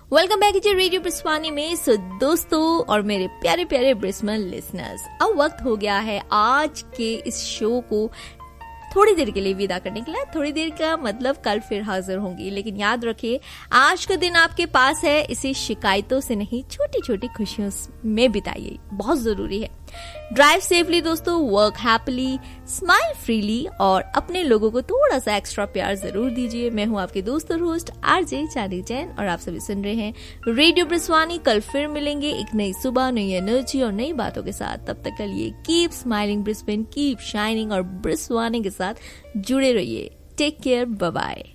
Welcome back जी radio ब्रिस्वानी में। सो दोस्तों और मेरे प्यारे प्यारे ब्रिस्बेन लिसनर्स, अब वक्त हो गया है आज के इस शो को थोड़ी देर के लिए विदा करने के लिए। थोड़ी देर का मतलब कल फिर हाजिर होंगी, लेकिन याद रखिए आज का दिन आपके पास है, इसे शिकायतों से नहीं छोटी छोटी खुशियों में बिताइए, बहुत जरूरी है। ड्राइव सेफली दोस्तों, वर्क हैप्पीली, स्माइल फ्रीली और अपने लोगों को थोड़ा सा एक्स्ट्रा प्यार जरूर दीजिए। मैं हूं आपके दोस्त और होस्ट आरजे चांदी जैन और आप सभी सुन रहे हैं रेडियो ब्रिस्वानी। कल फिर मिलेंगे एक नई सुबह, नई एनर्जी और नई बातों के साथ। तब तक के लिए keep smiling Brisbane, keep shining और ब्रिस्वानी के साथ जुड़े रहिए। Take care, bye bye.